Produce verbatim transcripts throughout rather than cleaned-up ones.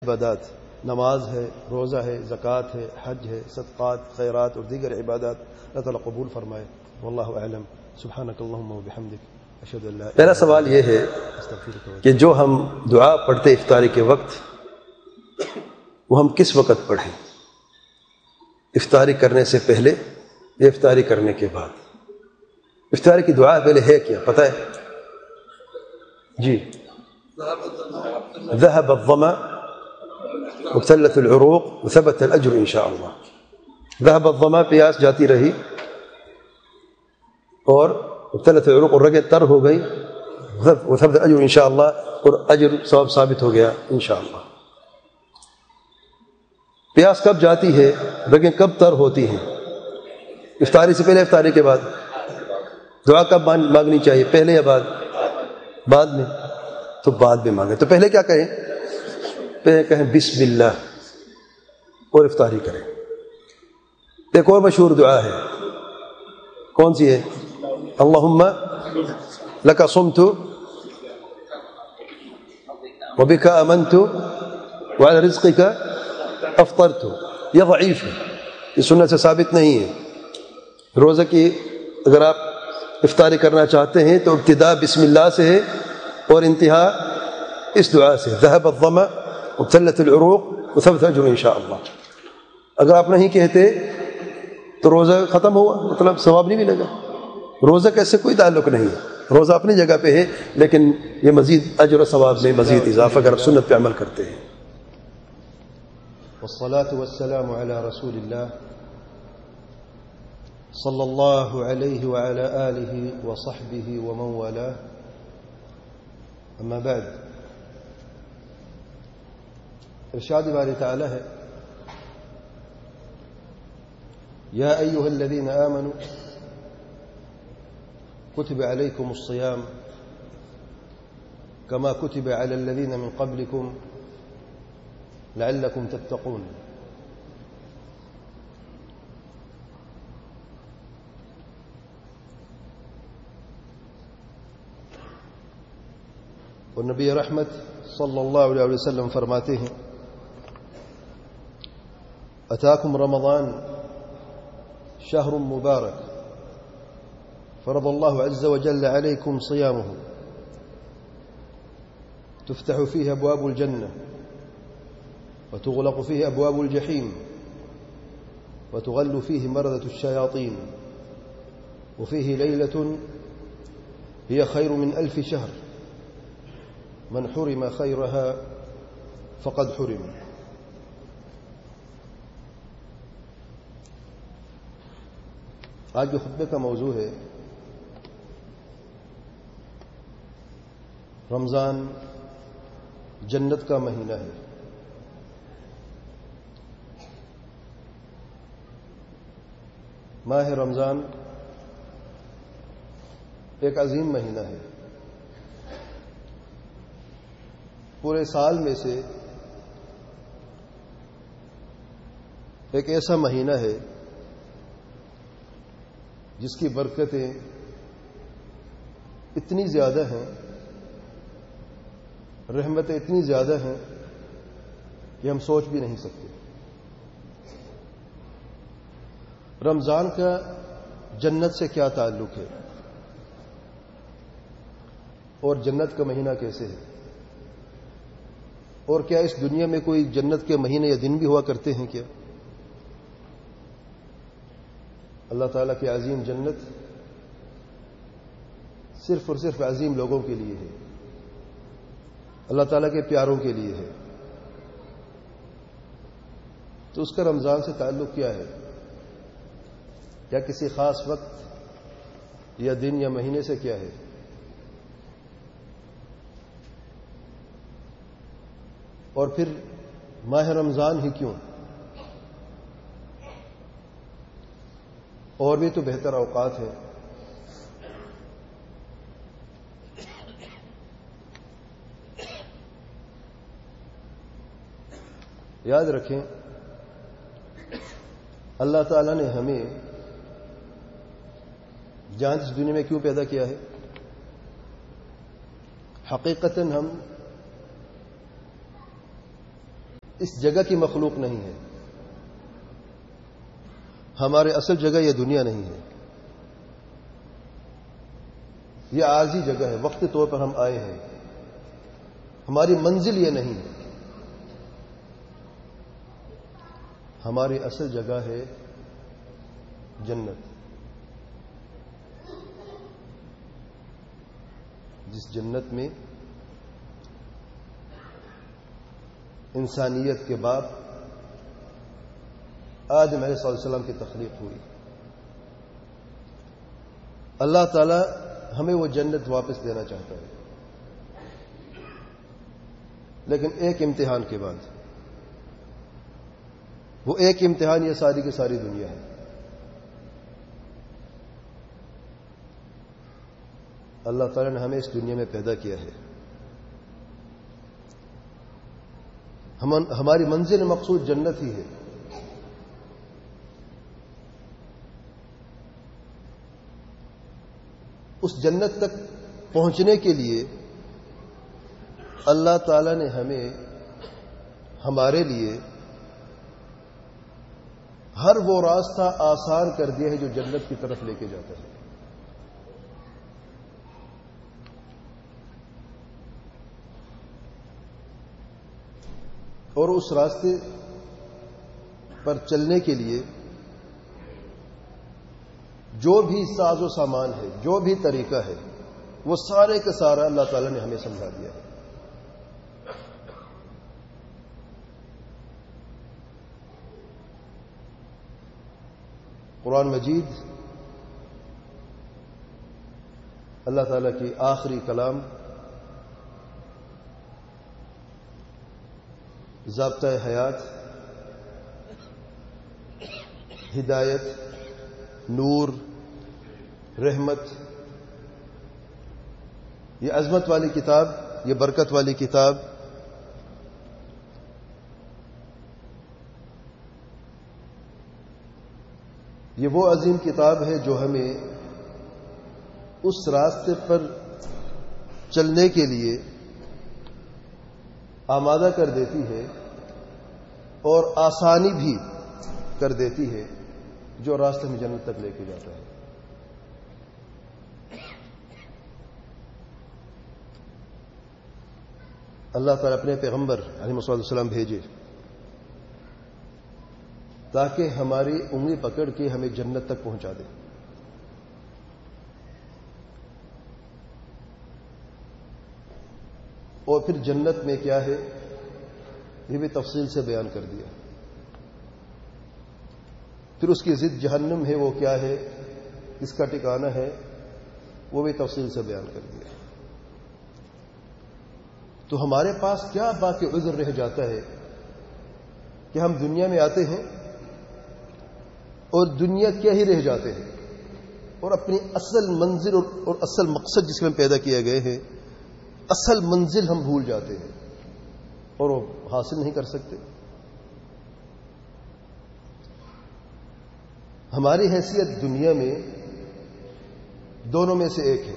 عبادات، نماز ہے، روزہ ہے، زکوٰۃ ہے، حج ہے، صدقات، خیرات اور دیگر عبادات اللہ تعالیٰ قبول فرمائے۔ واللہ اعلم۔ سبحانک اللہم وبحمدک، اشہد ان لا الہ الا انت۔ پہلا سوال یہ ہے کہ جو ہم دعا پڑھتے افطاری کے وقت وہ ہم کس وقت پڑھیں؟ افطاری کرنے سے پہلے یا افطاری کرنے کے بعد؟ افطاری کی دعا پہلے ہے کیا پتہ ہے؟ جی، ذهب الظمأ وابتلت العروق وثبت الاجر انشاءاللہ۔ ذهب الظمأ، پیاس جاتی رہی، اور ابتلت العروق، اور رگیں تر ہو گئی، وثبت الاجر انشاءاللہ، اور اجر ثواب ثابت ہو گیا انشاءاللہ۔ پیاس کب جاتی ہے، رگیں کب تر ہوتی ہیں؟ افطاری سے پہلے، افطاری کے بعد؟ دعا کب مانگنی چاہیے، پہلے یا بعد؟ بعد میں؟ تو بعد میں مانگیں۔ تو پہلے کیا کہیں؟ پہلے کہیں بسم اللہ اور افطاری کریں۔ ایک اور مشہور دعا ہے، کون سی ہے؟ اللہم لک صمت وبک آمنت وعلی رزقک افطرت۔ یہ ضعیف ہے، یہ سنت سے ثابت نہیں ہے۔ روزہ کی اگر آپ افطاری کرنا چاہتے ہیں تو ابتدا بسم اللہ سے ہے اور انتہا اس دعا سے، ذهب الظمأ وابتلت العروق وثبت الاجر انشاءاللہ۔ اگر آپ نہیں کہتے تو روزہ ختم ہوا، مطلب ثواب نہیں ملے گا۔ روزہ کا اس سے کوئی تعلق نہیں ہے، روزہ اپنی جگہ پہ ہے، لیکن یہ مزید اجر و ثواب میں مزید اضافہ اگر آپ سنت پہ عمل کرتے ہیں۔ والصلاة والسلام على رسول الله صلى الله عليه وعلى آله وصحبه ومن والاه، أما بعد۔ ارشاد باری تعالی ہے، یا ایها الذین آمنوا كتب عليكم الصيام كما كتب على الذين من قبلكم لعلكم تتقون۔ اور نبی رحمت صلی اللہ علیہ وسلم فرماتے ہیں، اتاکم رمضان شہر مبارک فرض اللہ عز وجل علیکم صیامہ تفتح فيه ابواب الجنہ وتغلق فيه ابواب الجحیم وتغل فيه مردة الشیاطین وفيه ليلة هي خير من ألف شهر من حرم خيرها فقد حرم۔ آج کے خطبے کا موضوع ہے رمضان جنت کا مہینہ ہے۔ ماہ رمضان ایک عظیم مہینہ ہے، پورے سال میں سے ایک ایسا مہینہ ہے جس کی برکتیں اتنی زیادہ ہیں، رحمتیں اتنی زیادہ ہیں کہ ہم سوچ بھی نہیں سکتے۔ رمضان کا جنت سے کیا تعلق ہے، اور جنت کا مہینہ کیسے ہے، اور کیا اس دنیا میں کوئی جنت کے مہینے یا دن بھی ہوا کرتے ہیں کیا؟ اللہ تعالیٰ کی عظیم جنت صرف اور صرف عظیم لوگوں کے لیے ہے، اللہ تعالیٰ کے پیاروں کے لیے ہے۔ تو اس کا رمضان سے تعلق کیا ہے؟ یا کسی خاص وقت یا دن یا مہینے سے کیا ہے؟ اور پھر ماہ رمضان ہی کیوں؟ اور بھی تو بہتر اوقات ہیں۔ یاد رکھیں، اللہ تعالیٰ نے ہمیں جان اس دنیا میں کیوں پیدا کیا ہے؟ حقیقتاً ہم اس جگہ کی مخلوق نہیں ہے. ہمارے اصل جگہ یہ دنیا نہیں ہے، یہ عارضی جگہ ہے، وقتی طور پر ہم آئے ہیں. ہماری منزل یہ نہیں ہے. ہماری اصل جگہ ہے جنت، جس جنت میں انسانیت کے باپ آدم علیہ السلام کی تخلیق ہوئی. اللہ تعالی ہمیں وہ جنت واپس دینا چاہتا ہے، لیکن ایک امتحان کے بعد. وہ ایک امتحان یہ ساری کی ساری دنیا ہے. اللہ تعالی نے ہمیں اس دنیا میں پیدا کیا ہے. ہم ہماری منزل مقصود جنت ہی ہے. اس جنت تک پہنچنے کے لیے اللہ تعالی نے ہمیں ہمارے لیے ہر وہ راستہ آسان کر دیا ہے جو جنت کی طرف لے کے جاتا ہے. اور اس راستے پر چلنے کے لیے جو بھی ساز و سامان ہے، جو بھی طریقہ ہے، وہ سارے کا سارا اللہ تعالی نے ہمیں سمجھا دیا ہے. قرآن مجید اللہ تعالی کی آخری کلام، ضابطۂ حیات، ہدایت، نور، رحمت، یہ عظمت والی کتاب، یہ برکت والی کتاب یہ وہ عظیم کتاب ہے جو ہمیں اس راستے پر چلنے کے لیے آمادہ کر دیتی ہے اور آسانی بھی کر دیتی ہے، جو راستے میں جنت تک لے کے جاتا ہے. اللہ تعالیٰ اپنے پیغمبر علیہ الصلوۃ والسلام بھیجے تاکہ ہماری انگلی پکڑ کے ہمیں جنت تک پہنچا دے. اور پھر جنت میں کیا ہے یہ بھی تفصیل سے بیان کر دیا. پھر اس کی ضد جہنم ہے، وہ کیا ہے، اس کا ٹھکانہ ہے، وہ بھی تفصیل سے بیان کر دیا. تو ہمارے پاس کیا باقی عذر رہ جاتا ہے کہ ہم دنیا میں آتے ہیں اور دنیا کیا ہی رہ جاتے ہیں اور اپنی اصل منزل اور اصل مقصد جس میں ہم پیدا کیے گئے ہیں، اصل منزل ہم بھول جاتے ہیں اور وہ حاصل نہیں کر سکتے. ہماری حیثیت دنیا میں دونوں میں سے ایک ہے،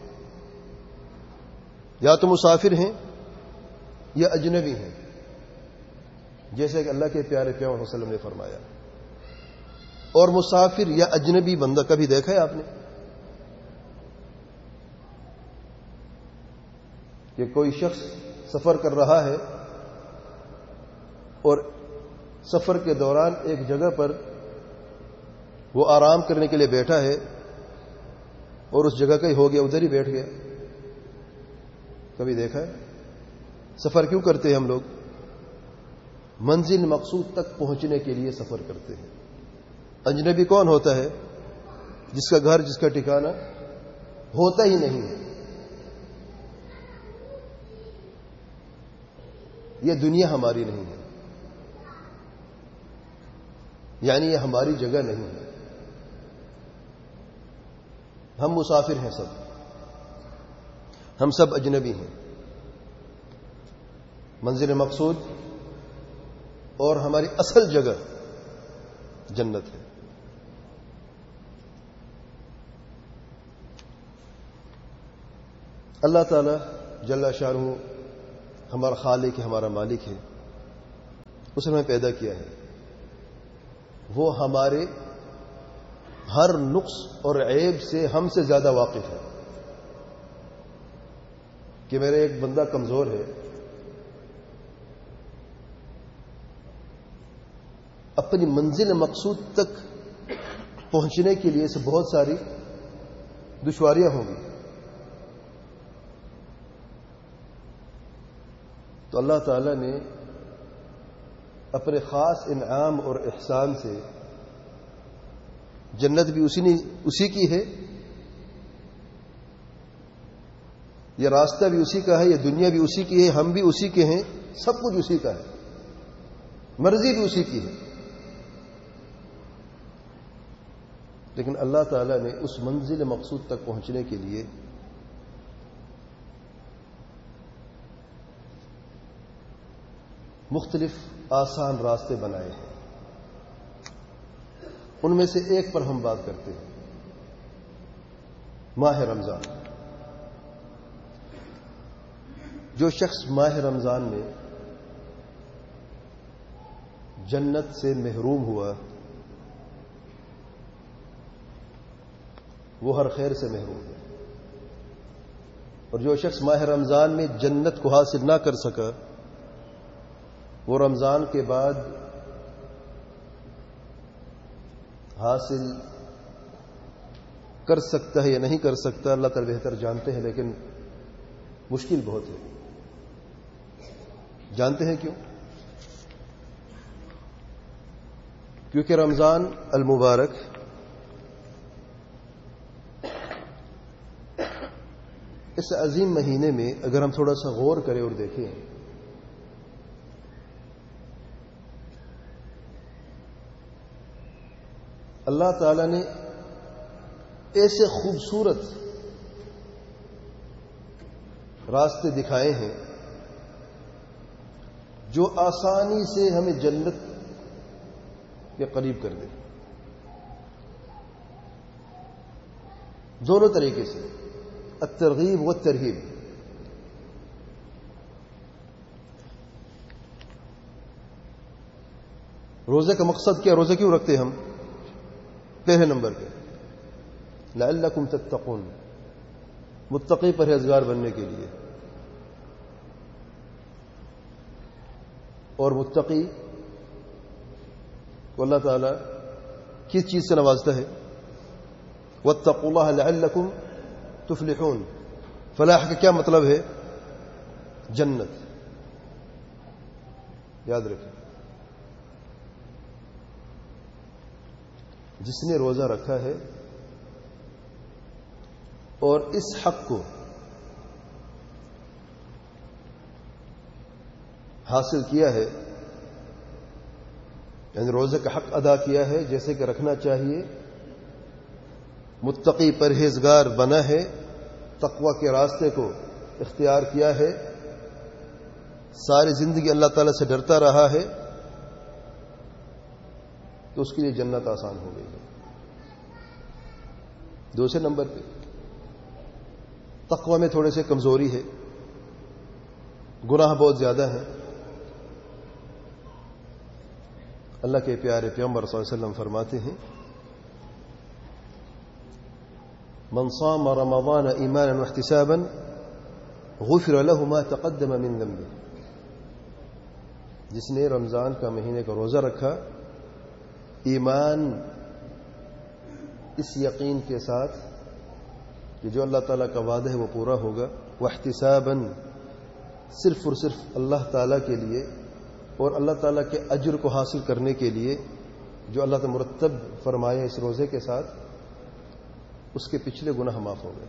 یا تو مسافر ہیں یا اجنبی ہیں، جیسے کہ اللہ کے پیارے پیغمبر صلی اللہ علیہ وسلم نے فرمایا. اور مسافر یا اجنبی بندہ کبھی دیکھا ہے آپ نے کہ کوئی شخص سفر کر رہا ہے اور سفر کے دوران ایک جگہ پر وہ آرام کرنے کے لیے بیٹھا ہے اور اس جگہ کا ہی ہو گیا، ادھر ہی بیٹھ گیا؟ کبھی دیکھا ہے؟ سفر کیوں کرتے ہیں ہم لوگ؟ منزل مقصود تک پہنچنے کے لیے سفر کرتے ہیں. اجنبی کون ہوتا ہے؟ جس کا گھر، جس کا ٹھکانہ ہوتا ہی نہیں ہے. یہ دنیا ہماری نہیں ہے، یعنی یہ ہماری جگہ نہیں ہے. ہم مسافر ہیں، سب ہم سب اجنبی ہیں. منزل مقصود اور ہماری اصل جگہ جنت ہے. اللہ تعالی جل شانہ ہمارا خالق ہے، ہمارا مالک ہے. اس نے ہمیں پیدا کیا ہے، وہ ہمارے ہر نقص اور عیب سے ہم سے زیادہ واقف ہے. کہ میرا ایک بندہ کمزور ہے، اپنی منزل مقصود تک پہنچنے کے لیے اسے بہت ساری دشواریاں ہوں گی، تو اللہ تعالی نے اپنے خاص انعام اور احسان سے جنت بھی اسی نے اسی کی ہے، یہ راستہ بھی اسی کا ہے، یہ دنیا بھی اسی کی ہے، ہم بھی اسی کے ہیں، سب کچھ اسی کا ہے، مرضی بھی اسی کی ہے. لیکن اللہ تعالیٰ نے اس منزل مقصود تک پہنچنے کے لیے مختلف آسان راستے بنائے ہیں. ان میں سے ایک پر ہم بات کرتے ہیں، ماہ رمضان. جو شخص ماہ رمضان میں جنت سے محروم ہوا وہ ہر خیر سے محروم ہے، اور جو شخص ماہ رمضان میں جنت کو حاصل نہ کر سکا وہ رمضان کے بعد حاصل کر سکتا ہے یا نہیں کر سکتا، اللہ تعالی بہتر جانتے ہیں، لیکن مشکل بہت ہے. جانتے ہیں کیوں؟ کیونکہ رمضان المبارک اس عظیم مہینے میں اگر ہم تھوڑا سا غور کریں اور دیکھیں، اللہ تعالی نے ایسے خوبصورت راستے دکھائے ہیں جو آسانی سے ہمیں جنت کے قریب کر دے، دونوں طریقے سے، الترغیب والترہیب. روزے کا مقصد کیا؟ روزے کیوں رکھتے ہیں ہم؟ پہلے نمبر پہ لعلکم تتقون، متقی پرہیزگار بننے کے لیے. اور متقی کو اللہ تعالیٰ کس چیز سے نوازتا ہے؟ واتقوا اللہ لعلکم تفلحون. فلاح کا کیا مطلب ہے؟ جنت. یاد رکھیں، جس نے روزہ رکھا ہے اور اس حق کو حاصل کیا ہے، یعنی روزے کا حق ادا کیا ہے جیسے کہ رکھنا چاہیے، متقی پرہیزگار بنا ہے، تقوی کے راستے کو اختیار کیا ہے، ساری زندگی اللہ تعالی سے ڈرتا رہا ہے، تو اس کے لیے جنت آسان ہو گئی ہے. دوسرے نمبر پہ تقوی میں تھوڑے سے کمزوری ہے، گناہ بہت زیادہ ہیں. اللہ کے پیارے پیغمبر صلی اللہ علیہ وسلم فرماتے ہیں، من صام رمضان ایمانا واحتسابا غفر له ما تقدم من ذنبه. جس نے رمضان کا مہینے کا روزہ رکھا ایمان اس یقین کے ساتھ کہ جو اللہ تعالیٰ کا وعدہ ہے وہ پورا ہوگا، واحتسابا صرف اور صرف اللہ تعالیٰ کے لیے اور اللہ تعالیٰ کے اجر کو حاصل کرنے کے لیے جو اللہ تعالیٰ مرتب فرمائے اس روزے کے ساتھ، اس کے پچھلے گناہ معاف ہو گئے.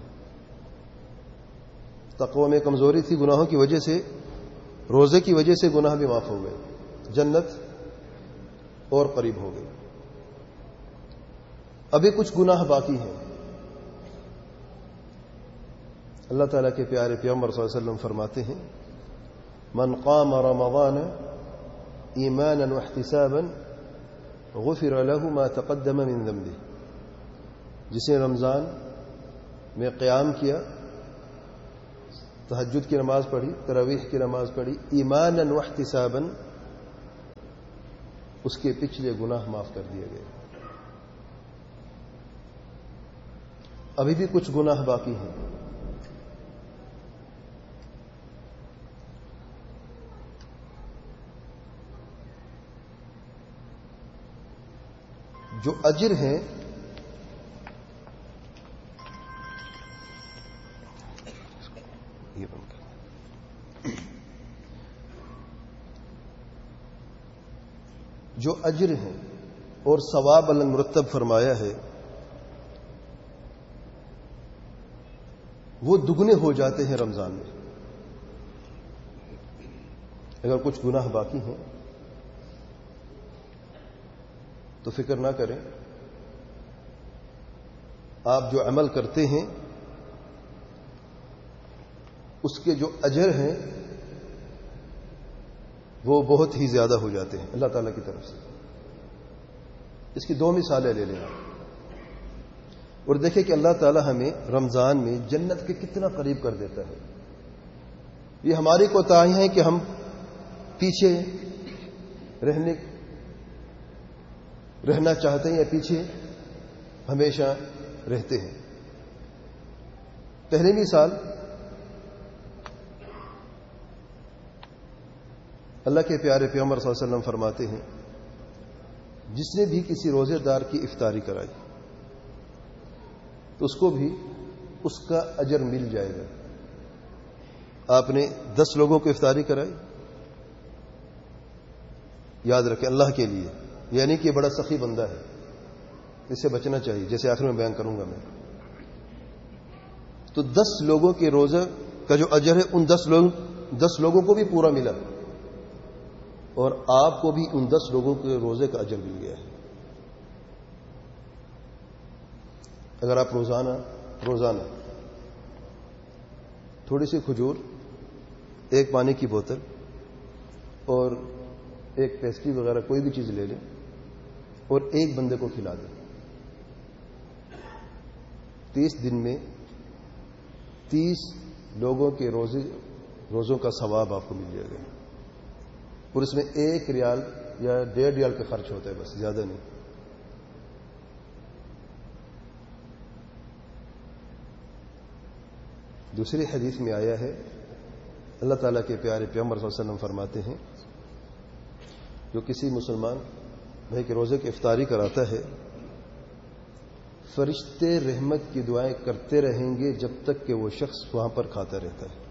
تقوی میں کمزوری تھی، گناہوں کی وجہ سے، روزے کی وجہ سے گناہ بھی معاف ہو گئے، جنت اور قریب ہو گئی. ابھی کچھ گناہ باقی ہیں. اللہ تعالیٰ کے پیارے پیغمبر صلی اللہ علیہ وسلم فرماتے ہیں، من قام رمضان ایمانا واحتسابا غفر له ما تقدم من ذنبه. جس نے رمضان میں قیام کیا، تہجد کی نماز پڑھی، تراویح کی نماز پڑھی، ایمانا واحتسابا اس کے پچھلے گناہ معاف کر دیے گئے. ابھی بھی کچھ گناہ باقی ہیں. جو اجر ہیں یہ بند کر جو اجر ہیں اور ثواب اللہ مرتب فرمایا ہے وہ دگنے ہو جاتے ہیں رمضان میں. اگر کچھ گناہ باقی ہیں تو فکر نہ کریں. آپ جو عمل کرتے ہیں اس کے جو اجر ہیں وہ بہت ہی زیادہ ہو جاتے ہیں اللہ تعالیٰ کی طرف سے. اس کی دو مثالیں لے لیں اور دیکھیں کہ اللہ تعالیٰ ہمیں رمضان میں جنت کے کتنا قریب کر دیتا ہے. یہ ہماری کوتاہی ہے کہ ہم پیچھے رہنے رہنا چاہتے ہیں یا پیچھے ہمیشہ رہتے ہیں. پہلی مثال اللہ کے پیارے پیغمبر صلی اللہ علیہ وسلم فرماتے ہیں جس نے بھی کسی روزے دار کی افطاری کرائی تو اس کو بھی اس کا اجر مل جائے گا. آپ نے دس لوگوں کو افطاری کرائی, یاد رکھیں اللہ کے لیے, یعنی کہ بڑا سخی بندہ ہے, اس سے بچنا چاہیے, جیسے آخر میں بیان کروں گا میں. تو دس لوگوں کے روزہ کا جو اجر ہے ان دس لوگ دس لوگوں کو بھی پورا ملا اور آپ کو بھی ان دس لوگوں کے روزے کا اجر مل گیا ہے. اگر آپ روزانہ روزانہ تھوڑی سی کھجور, ایک پانی کی بوتل اور ایک پیسٹری وغیرہ کوئی بھی چیز لے لیں اور ایک بندے کو کھلا دیں, تیس دن میں تیس لوگوں کے روزے روزوں کا ثواب آپ کو مل جائے گا. اور اس میں ایک ریال یا ڈیڑھ ریال کا خرچ ہوتا ہے, بس زیادہ نہیں. دوسری حدیث میں آیا ہے اللہ تعالیٰ کے پیارے پیغمبر صلی اللہ علیہ وسلم فرماتے ہیں جو کسی مسلمان بھائی کے روزے کی افطاری کراتا ہے فرشتے رحمت کی دعائیں کرتے رہیں گے جب تک کہ وہ شخص وہاں پر کھاتا رہتا ہے.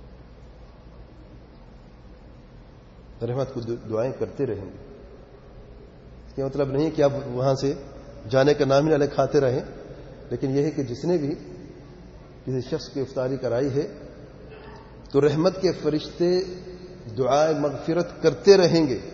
رحمت کو دعائیں کرتے رہیں گے. اس کا مطلب نہیں کہ آپ وہاں سے جانے کا نام ہی نہ لے کھاتے رہیں, لیکن یہ ہے کہ جس نے بھی کسی شخص کی افطاری کرائی ہے تو رحمت کے فرشتے دعائیں مغفرت کرتے رہیں گے.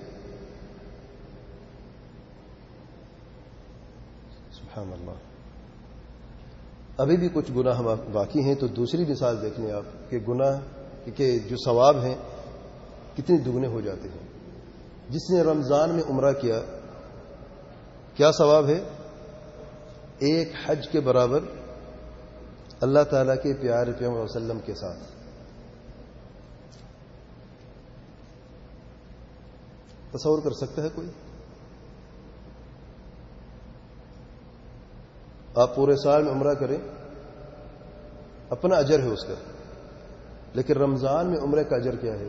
سبحان اللہ. ابھی بھی کچھ گناہ باقی ہیں تو دوسری مثال دیکھ لیں آپ کہ گناہ کہ جو ثواب ہیں کتنے دگنے ہو جاتے ہیں. جس نے رمضان میں عمرہ کیا کیا ثواب ہے؟ ایک حج کے برابر اللہ تعالیٰ کے پیارے پیغمبر صلی اللہ علیہ وسلم کے ساتھ. تصور کر سکتا ہے کوئی؟ آپ پورے سال میں عمرہ کریں, اپنا اجر ہے اس کا, لیکن رمضان میں عمرے کا اجر کیا ہے؟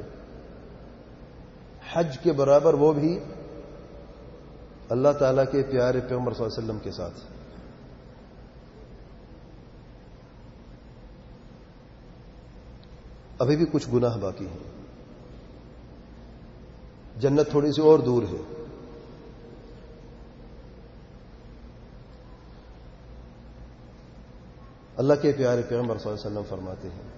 حج کے برابر, وہ بھی اللہ تعالیٰ کے پیارے پیغمبر صلی اللہ علیہ وسلم کے ساتھ. ابھی بھی کچھ گناہ باقی ہیں. جنت تھوڑی سی اور دور ہے. اللہ کے پیارے پیغمبر صلی اللہ علیہ وسلم فرماتے ہیں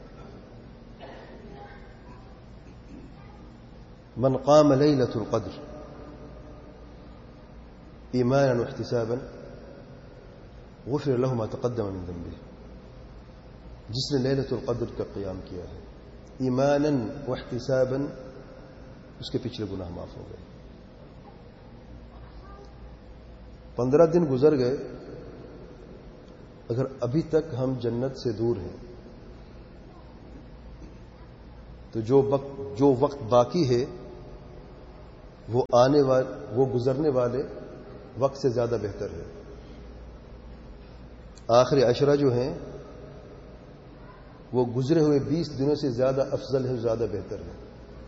من قام لیلۃ القدر ایمانا واحتسابا غفر له ما تقدم من ذنبه. جس نے لیلۃ القدر کا قیام کیا ہے ایمانا واحتسابا, اس کے پچھلے گناہ معاف ہو گئے. پندرہ دن گزر گئے, اگر ابھی تک ہم جنت سے دور ہیں تو جو وقت جو وقت باقی ہے وہ آنے والے وہ گزرنے والے وقت سے زیادہ بہتر ہے. آخری عشرہ جو ہیں وہ گزرے ہوئے بیس دنوں سے زیادہ افضل ہے, زیادہ بہتر ہے.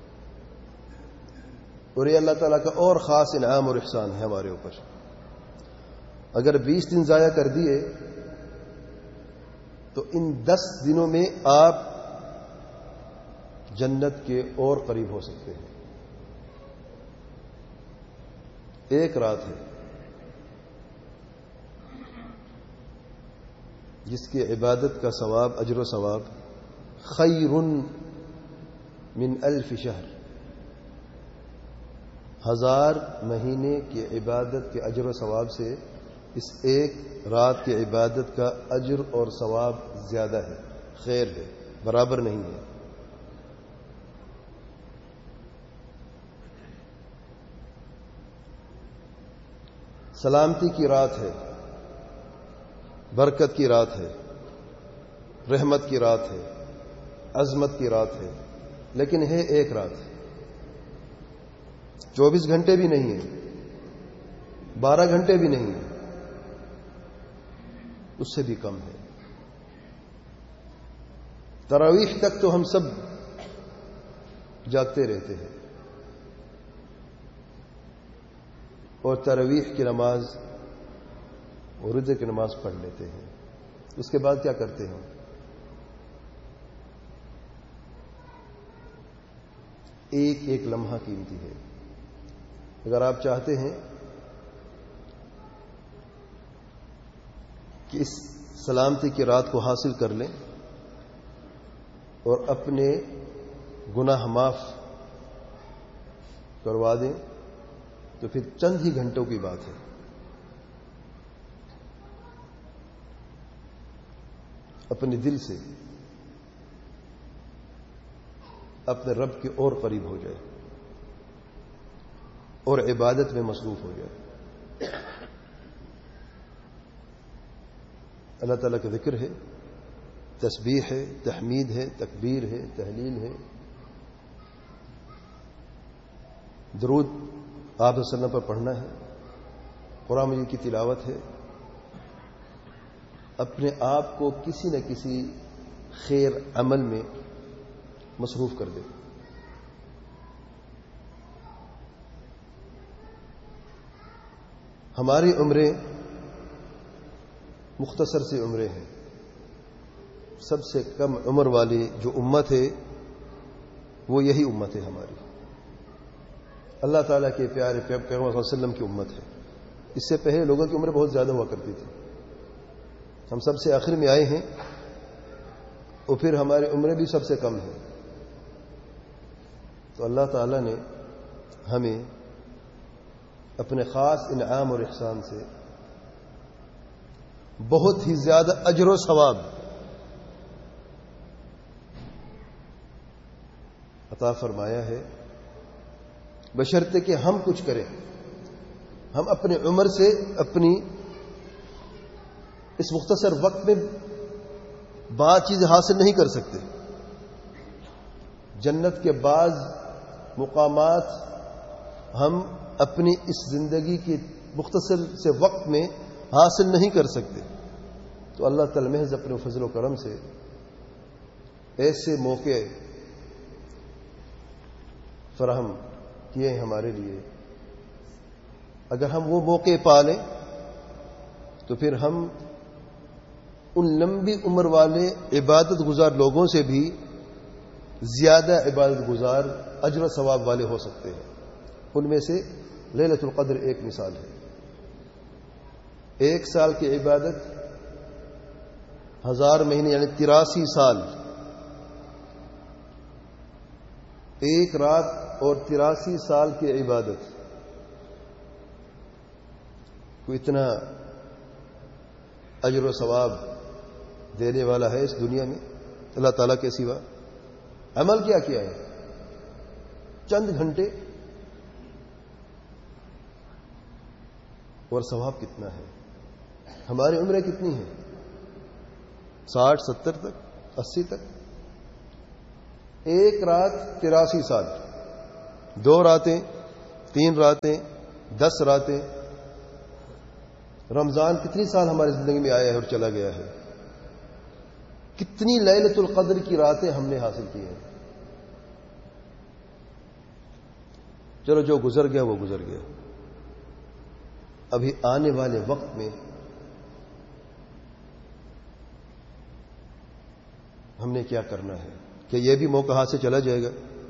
اور یہ اللہ تعالیٰ کا اور خاص انعام اور احسان ہے ہمارے اوپر. اگر بیس دن ضائع کر دیے تو ان دس دنوں میں آپ جنت کے اور قریب ہو سکتے ہیں. ایک رات ہے جس کی عبادت کا ثواب, اجر و ثواب خیر من الف شہر, ہزار مہینے کی عبادت کے اجر و ثواب سے اس ایک رات کی عبادت کا اجر اور ثواب زیادہ ہے, خیر ہے, برابر نہیں ہے. سلامتی کی رات ہے, برکت کی رات ہے, رحمت کی رات ہے, عظمت کی رات ہے, لیکن ہے ایک رات. چوبیس گھنٹے بھی نہیں ہے, بارہ گھنٹے بھی نہیں ہے, اس سے بھی کم ہے. تراویح تک تو ہم سب جاگتے رہتے ہیں اور تراویح کی نماز اور رجے کی نماز پڑھ لیتے ہیں. اس کے بعد کیا کرتے ہیں؟ ایک ایک لمحہ قیمتی ہے. اگر آپ چاہتے ہیں کہ اس سلامتی کی رات کو حاصل کر لیں اور اپنے گناہ معاف کروا دیں تو پھر چند ہی گھنٹوں کی بات ہے. اپنے دل سے اپنے رب کے اور قریب ہو جائے اور عبادت میں مصروف ہو جائے. اللہ تعالیٰ کا ذکر ہے, تسبیح ہے, تحمید ہے, تکبیر ہے, تحلیل ہے, درود آپ صلی اللہ علیہ وسلم پر پڑھنا ہے, قرآن مجید کی تلاوت ہے. اپنے آپ کو کسی نہ کسی خیر عمل میں مصروف کر دے. ہماری عمریں مختصر سی عمریں ہیں. سب سے کم عمر والی جو امت ہے وہ یہی امت ہے ہماری, اللہ تعالیٰ کے پیارے پیغمبر صلی اللہ علیہ وسلم کی امت ہے. اس سے پہلے لوگوں کی عمریں بہت زیادہ ہوا کرتی تھی. ہم سب سے آخر میں آئے ہیں اور پھر ہماری عمریں بھی سب سے کم ہیں. تو اللہ تعالیٰ نے ہمیں اپنے خاص انعام اور احسان سے بہت ہی زیادہ اجر و ثواب عطا فرمایا ہے, بشرطے کہ ہم کچھ کریں. ہم اپنے عمر سے اپنی اس مختصر وقت میں بعض چیزیں حاصل نہیں کر سکتے. جنت کے بعض مقامات ہم اپنی اس زندگی کے مختصر سے وقت میں حاصل نہیں کر سکتے. تو اللہ تعالی محض اپنے فضل و کرم سے ایسے موقع فراہم کیے ہیں ہمارے لیے. اگر ہم وہ موقع پا لیں تو پھر ہم ان لمبی عمر والے عبادت گزار لوگوں سے بھی زیادہ عبادت گزار اجر و ثواب والے ہو سکتے ہیں. ان میں سے لیلۃ القدر ایک مثال ہے. ایک سال کی عبادت ہزار مہینے یعنی تراسی سال, ایک رات اور تراسی سال کی عبادت, کوئی اتنا اجر و ثواب دینے والا ہے اس دنیا میں اللہ تعالیٰ کے سوا؟ عمل کیا کیا ہے؟ چند گھنٹے اور ثواب کتنا ہے. ہماری عمریں کتنی ہیں؟ ساٹھ ستر تک, اسی تک. ایک رات تراسی سال, دو راتیں تین راتیں، دس راتیں. رمضان کتنی سال ہماری زندگی میں آیا ہے اور چلا گیا ہے. کتنی لیلۃ القدر کی راتیں ہم نے حاصل کی ہیں. چلو جو گزر گیا وہ گزر گیا. ابھی آنے والے وقت میں ہم نے کیا کرنا ہے کہ یہ بھی موقع ہاتھ سے چلا جائے گا.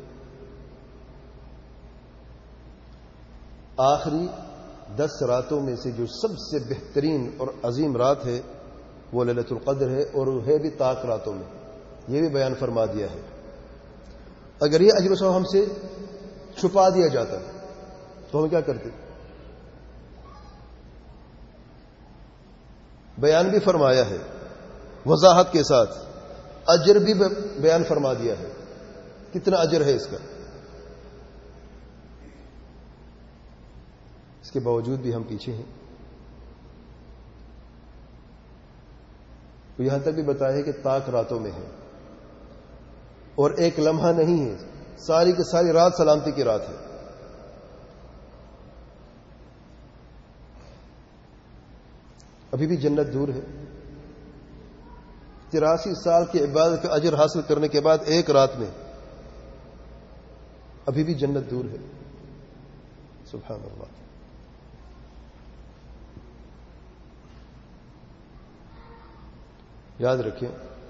آخری دس راتوں میں سے جو سب سے بہترین اور عظیم رات ہے وہ لیلۃ القدر ہے، اور ہے بھی طاق راتوں میں. یہ بھی بیان فرما دیا ہے. اگر یہ اجر و ثواب ہم سے چھپا دیا جاتا تو ہم کیا کرتے؟ بیان بھی فرمایا ہے وضاحت کے ساتھ، اجر بھی بیان فرما دیا ہے. کتنا اجر ہے اس کا. اس کے باوجود بھی ہم پیچھے ہیں. تو یہاں تک بھی بتایا ہے کہ طاق راتوں میں ہے اور ایک لمحہ نہیں ہے، ساری کی ساری رات سلامتی کی رات ہے. ابھی بھی جنت دور ہے. تراسی سال کی عبادت کا اجر حاصل کرنے کے بعد ایک رات میں ابھی بھی جنت دور ہے. سبحان اللہ. یاد رکھیں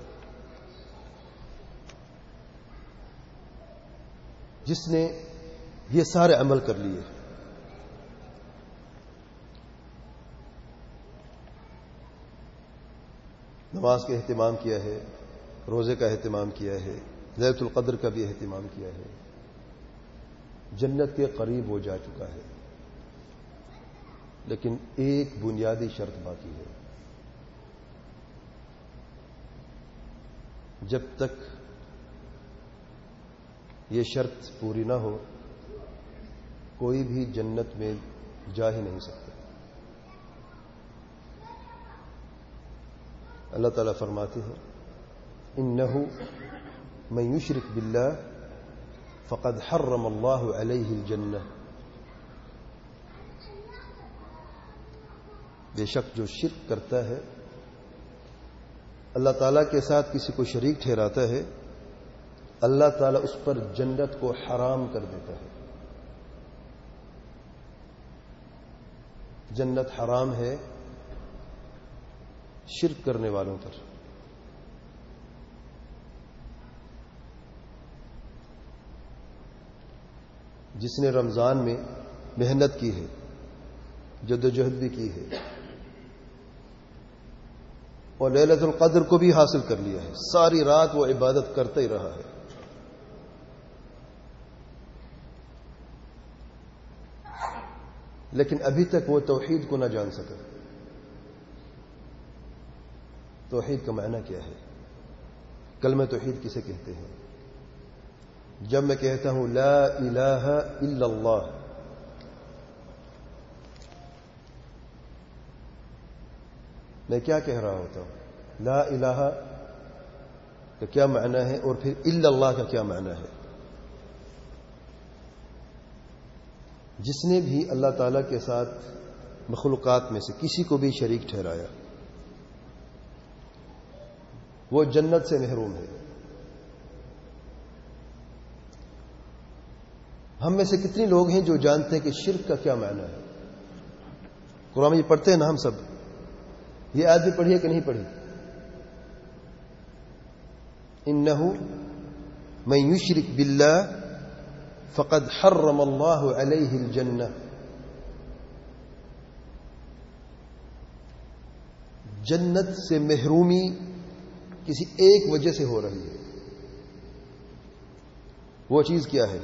جس نے یہ سارے عمل کر لیے، نماز کا اہتمام کیا ہے، روزے کا اہتمام کیا ہے، لیلۃ القدر کا بھی اہتمام کیا ہے، جنت کے قریب ہو جا چکا ہے. لیکن ایک بنیادی شرط باقی ہے. جب تک یہ شرط پوری نہ ہو کوئی بھی جنت میں جا ہی نہیں سکتا. اللہ تعالیٰ فرماتے ہیں انہ من یشرک باللہ فقد حرم اللہ علیہ الجنہ. بے شک جو شرک کرتا ہے، اللہ تعالیٰ کے ساتھ کسی کو شریک ٹھہراتا ہے، اللہ تعالیٰ اس پر جنت کو حرام کر دیتا ہے. جنت حرام ہے شرک کرنے والوں پر. جس نے رمضان میں محنت کی ہے، جدوجہد بھی کی ہے اور لیلۃ القدر کو بھی حاصل کر لیا ہے، ساری رات وہ عبادت کرتا ہی رہا ہے، لیکن ابھی تک وہ توحید کو نہ جان سکا. توحید کا معنی کیا ہے؟ کلمہ توحید کسے کہتے ہیں؟ جب میں کہتا ہوں لا الہ الا اللہ، میں کیا کہہ رہا ہوتا ہوں؟ لا الہ کا کیا معنی ہے اور پھر الا اللہ کا کیا معنی ہے؟ جس نے بھی اللہ تعالیٰ کے ساتھ مخلوقات میں سے کسی کو بھی شریک ٹھہرایا وہ جنت سے محروم ہے. ہم میں سے کتنے لوگ ہیں جو جانتے ہیں کہ شرک کا کیا معنی ہے؟ قرآن میں پڑھتے ہیں نا ہم سب. یہ آیت بھی پڑھی ہے کہ نہیں پڑھی؟ انہ من یشرک باللہ فقد حرم اللہ علیہ الجنہ. جنت سے محرومی کسی ایک وجہ سے ہو رہی ہے. وہ چیز کیا ہے؟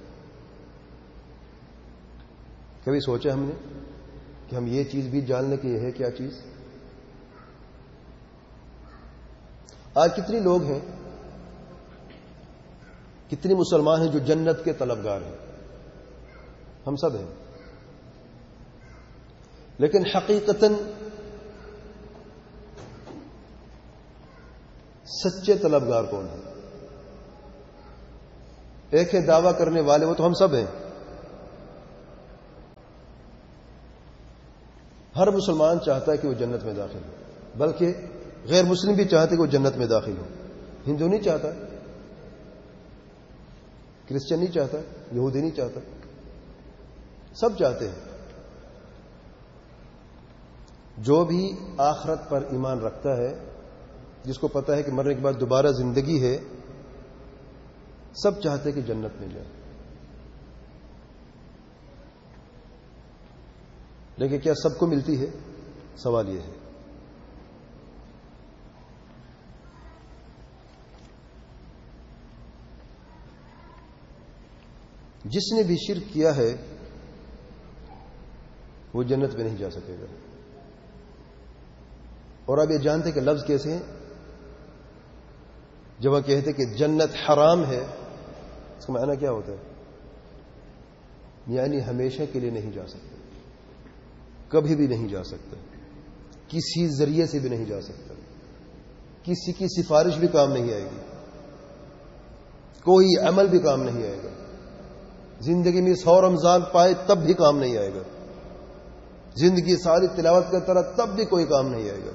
کبھی سوچا ہم نے کہ ہم یہ چیز بھی جان لیں کہ یہ ہے کیا چیز؟ آج کتنے لوگ ہیں، کتنے مسلمان ہیں جو جنت کے طلبگار ہیں؟ ہم سب ہیں. لیکن حقیقتاً سچے طلبگار کون ہیں؟ ایک ہے دعویٰ کرنے والے، وہ تو ہم سب ہیں، ہر مسلمان چاہتا ہے کہ وہ جنت میں داخل ہو، بلکہ غیر مسلم بھی چاہتے کہ وہ جنت میں داخل ہو۔ ہندو نہیں چاہتا، کرسچن نہیں چاہتا، یہودی نہیں چاہتا، سب چاہتے ہیں۔ جو بھی آخرت پر ایمان رکھتا ہے، جس کو پتا ہے کہ مرنے کے بعد دوبارہ زندگی ہے، سب چاہتے کہ جنت میں جائے۔ لیکن کیا سب کو ملتی ہے؟ سوال یہ ہے۔ جس نے بھی شرک کیا ہے وہ جنت میں نہیں جا سکے گا۔ اور آپ یہ جانتے کہ لفظ کیسے ہیں؟ جب وہ کہتے کہ جنت حرام ہے، اس کا معنی کیا ہوتا ہے؟ یعنی ہمیشہ کے لیے نہیں جا سکتا، کبھی بھی نہیں جا سکتا، کسی ذریعے سے بھی نہیں جا سکتا، کسی کی سفارش بھی کام نہیں آئے گی، کوئی عمل بھی کام نہیں آئے گا، زندگی میں سو رمضان پائے تب بھی کام نہیں آئے گا، زندگی ساری تلاوت کرتا رہا تب بھی کوئی کام نہیں آئے گا۔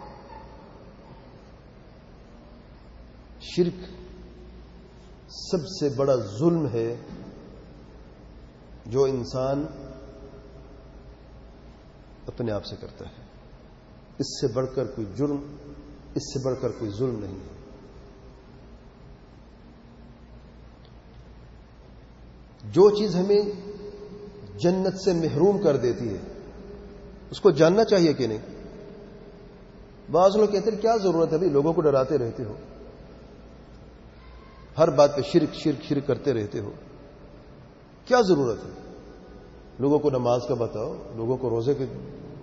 شرک سب سے بڑا ظلم ہے جو انسان اپنے آپ سے کرتا ہے۔ اس سے بڑھ کر کوئی جرم، اس سے بڑھ کر کوئی ظلم نہیں ہے۔ جو چیز ہمیں جنت سے محروم کر دیتی ہے اس کو جاننا چاہیے کہ نہیں؟ بعض لوگ کہتے ہیں کیا ضرورت ہے بھائی، لوگوں کو ڈراتے رہتے ہو، ہر بات پہ شرک شرک شرک کرتے رہتے ہو، کیا ضرورت ہے؟ لوگوں کو نماز کا بتاؤ، لوگوں کو روزے کے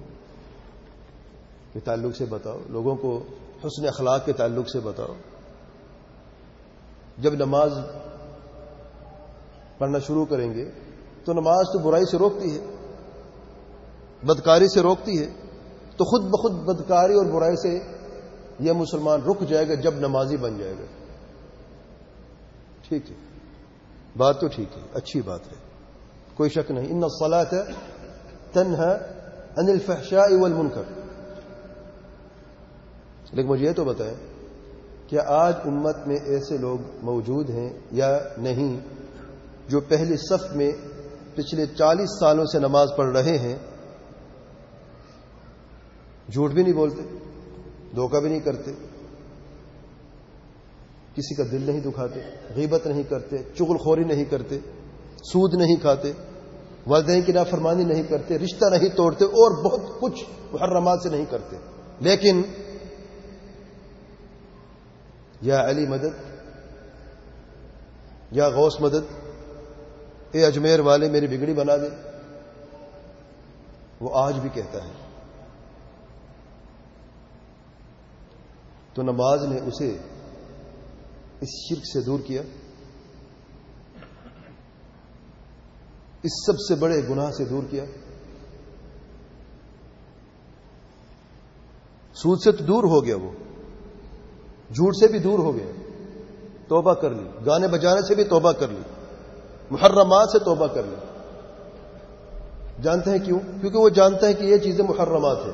تعلق سے بتاؤ، لوگوں کو حسن اخلاق کے تعلق سے بتاؤ۔ جب نماز پڑھنا شروع کریں گے تو نماز تو برائی سے روکتی ہے، بدکاری سے روکتی ہے، تو خود بخود بدکاری اور برائی سے یہ مسلمان رک جائے گا جب نمازی بن جائے گا۔ ٹھیک ہے، بات تو ٹھیک ہے، اچھی بات ہے، کوئی شک نہیں۔ ان الصلاۃ تنہی عن الفحشاء والمنکر۔ لیکن مجھے یہ تو بتائیں کیا آج امت میں ایسے لوگ موجود ہیں یا نہیں جو پہلی صف میں پچھلے چالیس سالوں سے نماز پڑھ رہے ہیں، جھوٹ بھی نہیں بولتے، دھوکہ بھی نہیں کرتے، کسی کا دل نہیں دکھاتے، غیبت نہیں کرتے، چغل خوری نہیں کرتے، سود نہیں کھاتے، والدین کی نافرمانی نہیں کرتے، رشتہ نہیں توڑتے، اور بہت کچھ محرمات سے نہیں کرتے، لیکن یا علی مدد، یا غوث مدد، اے اجمیر والے میری بگڑی بنا دے، وہ آج بھی کہتا ہے۔ تو نماز نے اسے اس شرک سے دور کیا، اس سب سے بڑے گناہ سے دور کیا۔ سود سے تو دور ہو گیا، وہ جھوٹ سے بھی دور ہو گیا، توبہ کر لی، گانے بجانے سے بھی توبہ کر لی، محرمات سے توبہ کر لی۔ جانتے ہیں کیوں؟ کیونکہ وہ جانتا ہے کہ یہ چیزیں محرمات ہیں۔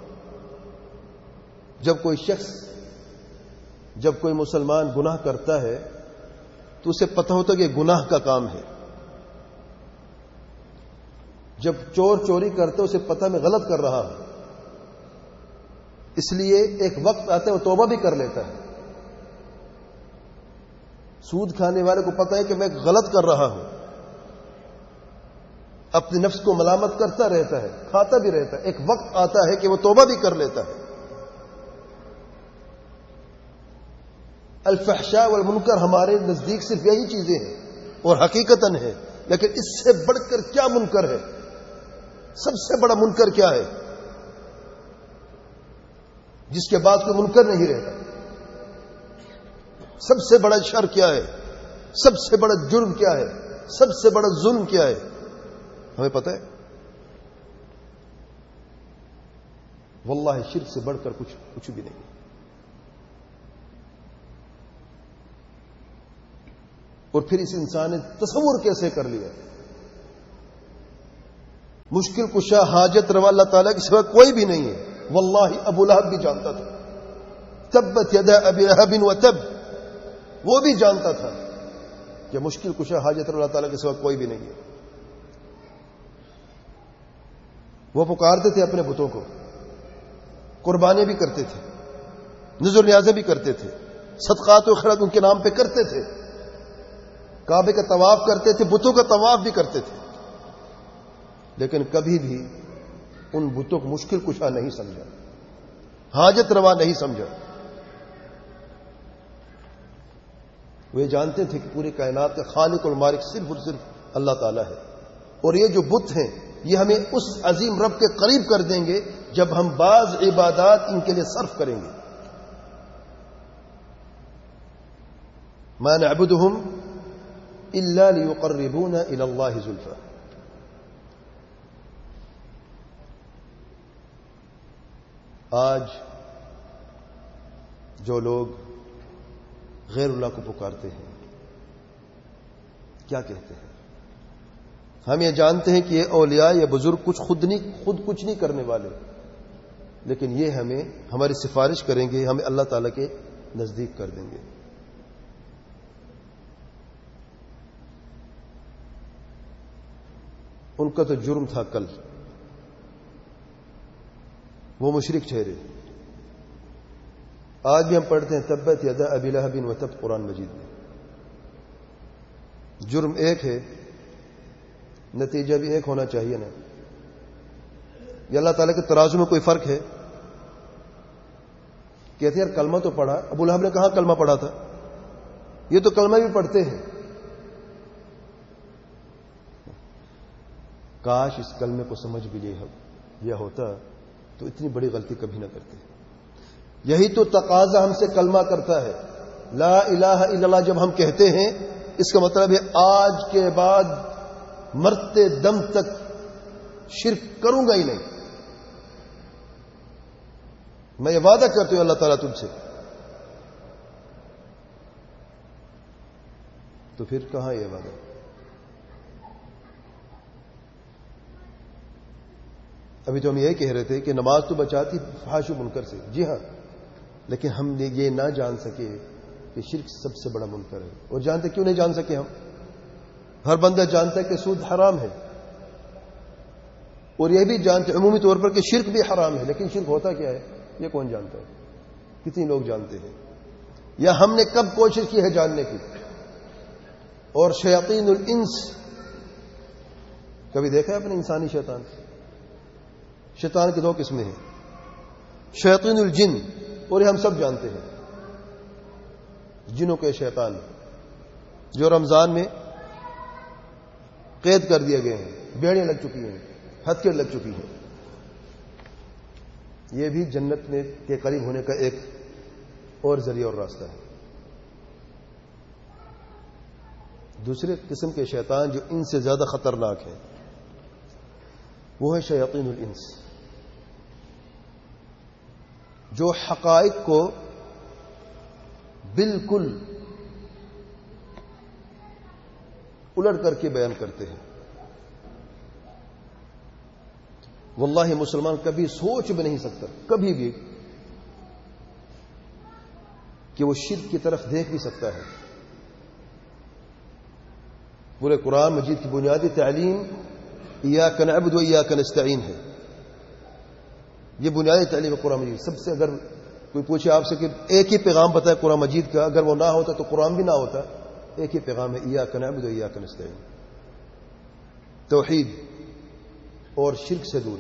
جب کوئی شخص، جب کوئی مسلمان گناہ کرتا ہے تو اسے پتہ ہوتا ہے کہ گناہ کا کام ہے۔ جب چور چوری کرتا ہے اسے پتہ میں غلط کر رہا ہے، اس لیے ایک وقت آتا ہے وہ توبہ بھی کر لیتا ہے۔ سود کھانے والے کو پتہ ہے کہ میں غلط کر رہا ہوں، اپنے نفس کو ملامت کرتا رہتا ہے، کھاتا بھی رہتا ہے، ایک وقت آتا ہے کہ وہ توبہ بھی کر لیتا ہے۔ الفحشاء والمنکر ہمارے نزدیک صرف یہی چیزیں ہیں اور حقیقتاً ہے، لیکن اس سے بڑھ کر کیا منکر ہے؟ سب سے بڑا منکر کیا ہے جس کے بعد کوئی منکر نہیں رہتا؟ سب سے بڑا شر کیا ہے؟ سب سے بڑا جرم کیا ہے؟ سب سے بڑا ظلم کیا ہے؟ ہمیں پتہ ہے؟ واللہ شرک سے بڑھ کر کچھ کچھ بھی نہیں۔ اور پھر اس انسان نے تصور کیسے کر لیا مشکل کشا حاجت روا اللہ تعالیٰ کے سوا کوئی بھی نہیں ہے. واللہ ابو لہب بھی جانتا تھا. تبت یدا ابی لہب وتب، وہ بھی جانتا تھا کہ مشکل کشا حاجت روا اللہ تعالیٰ کے سوا کوئی بھی نہیں ہے. وہ پکارتے تھے اپنے بتوں کو، قربانیاں بھی کرتے تھے، نذر نیازیں بھی کرتے تھے، صدقات و خیرات ان کے نام پہ کرتے تھے، کعبے کا طواف کرتے تھے، بتوں کا طواف بھی کرتے تھے، لیکن کبھی بھی ان بتوں کو مشکل کشا نہیں سمجھا، حاجت روا نہیں سمجھا. وہ یہ جانتے تھے کہ پوری کائنات کا خالق اور مالک صرف اور صرف اللہ تعالیٰ ہے، اور یہ جو بت ہیں یہ ہمیں اس عظیم رب کے قریب کر دیں گے جب ہم بعض عبادات ان کے لیے صرف کریں گے. ما نعبدهم الا ليقربونا الى الله زلفى. آج جو لوگ غیر اللہ کو پکارتے ہیں کیا کہتے ہیں؟ ہم یہ جانتے ہیں کہ یہ اولیاء یا بزرگ کچھ خود نہیں خود کچھ نہیں کرنے والے، لیکن یہ ہمیں ہماری سفارش کریں گے، ہمیں اللہ تعالیٰ کے نزدیک کر دیں گے. ان کا تو جرم تھا کل، وہ مشرک ٹھہرے. آج بھی ہم پڑھتے ہیں تبت یدا ابی لہب وتب قرآن مجید میں. جرم ایک ہے، نتیجہ بھی ایک ہونا چاہیے نا. یہ اللہ تعالیٰ کے ترازو میں کوئی فرق ہے؟ کہتے ہیں یار کلمہ تو پڑھا. ابو لہب نے کہاں کلمہ پڑھا تھا؟ یہ تو کلمہ بھی پڑھتے ہیں. کاش اس کلمے کو سمجھ بھی لیا ہوتا تو اتنی بڑی غلطی کبھی نہ کرتے. یہی تو تقاضا ہم سے کلمہ کرتا ہے. لا الہ الا اللہ جب ہم کہتے ہیں اس کا مطلب ہے آج کے بعد مرتے دم تک شرک کروں گا ہی نہیں. میں یہ وعدہ کرتا ہوں اللہ تعالیٰ تم سے. تو پھر کہاں یہ وعدہ؟ ابھی تو ہم یہی کہہ رہے تھے کہ نماز تو بچاتی فحش و منکر سے. جی ہاں، لیکن ہم نے یہ نہ جان سکے کہ شرک سب سے بڑا منکر ہے. اور جانتے کیوں نہیں جان سکے ہم؟ ہر بندہ جانتا ہے کہ سود حرام ہے، اور یہ بھی جانتے عمومی طور پر کہ شرک بھی حرام ہے، لیکن شرک ہوتا کیا ہے یہ کون جانتا ہے؟ کتنے لوگ جانتے ہیں؟ یا ہم نے کب کوشش کی ہے جاننے کی؟ اور شیاطین الانس کبھی دیکھا ہے اپنے انسانی شیطان؟ شیطان کی دو قسمیں ہیں، شیاطین الجن، اور یہ ہم سب جانتے ہیں جنوں کے شیطان جو رمضان میں قید کر دیے گئے ہیں، بیڑیاں لگ چکی ہیں، ہتھکڑ لگ چکی ہیں. یہ بھی جنت میں کے قریب ہونے کا ایک اور ذریعہ اور راستہ ہے. دوسرے قسم کے شیطان جو ان سے زیادہ خطرناک ہے وہ ہے شیاطین الانس، جو حقائق کو بالکل الٹ کر کے بیان کرتے ہیں. واللہ مسلمان کبھی سوچ بھی نہیں سکتا کبھی بھی کہ وہ شرک کی طرف دیکھ بھی سکتا ہے. پورے قرآن مجید کی بنیادی تعلیم ایاک نعبد و ایاک نستعین ہے. یہ بنیادی تعلیم ہے قرآن مجید. سب سے اگر کوئی پوچھے آپ سے کہ ایک ہی پیغام بتائے قرآن مجید کا، اگر وہ نہ ہوتا تو قرآن بھی نہ ہوتا. ایک ہی پیغام ہے، ایاک نعبد و ایاک نستعین، توحید اور شرک سے دوری.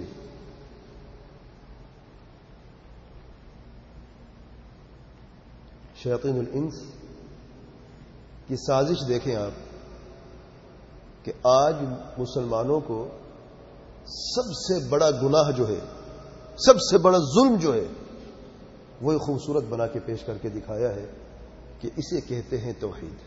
شیاطین الانس کی سازش دیکھیں آپ کہ آج مسلمانوں کو سب سے بڑا گناہ جو ہے، سب سے بڑا ظلم جو ہے، وہی خوبصورت بنا کے پیش کر کے دکھایا ہے کہ اسے کہتے ہیں توحید.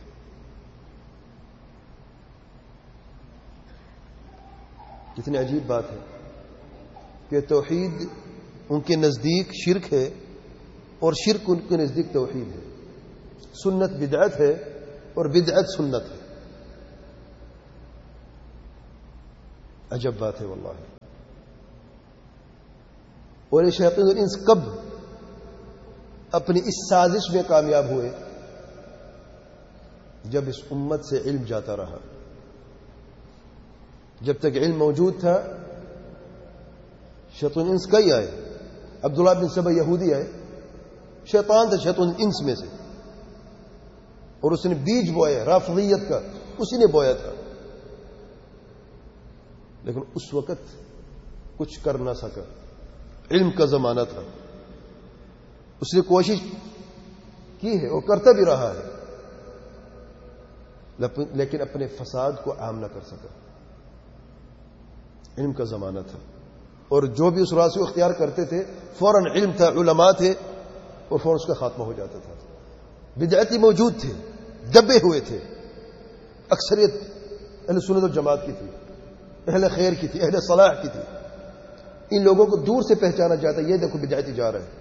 کتنی عجیب بات ہے کہ توحید ان کے نزدیک شرک ہے اور شرک ان کے نزدیک توحید ہے. سنت بدعت ہے اور بدعت سنت ہے. عجب بات ہے واللہ. اور یہ شیاطین الانس کب اپنی اس سازش میں کامیاب ہوئے؟ جب اس امت سے علم جاتا رہا. جب تک علم موجود تھا شیطان الانس کئی آئے. عبداللہ بن سبا یہودی آئے، شیطان تھا شیطان الانس میں سے، اور اس نے بیج بویا رافضیت کا، اسی نے بویا تھا. لیکن اس وقت کچھ کر نہ سکا، علم کا زمانہ تھا. اس نے کوشش کی ہے اور کرتا بھی رہا ہے، لیکن اپنے فساد کو عام نہ کر سکا. علم کا زمانہ تھا، اور جو بھی اس راز کو اختیار کرتے تھے فوراً علم تھا، علماء تھے، اور فوراً اس کا خاتمہ ہو جاتا تھا. بدعتی موجود تھے، دبے ہوئے تھے. اکثریت اہل سنت و جماعت کی تھی، اہل خیر کی تھی، اہل صلاح کی تھی. ان لوگوں کو دور سے پہچانا جاتا ہے، یہ دیکھو بدعتی جا رہا ہے.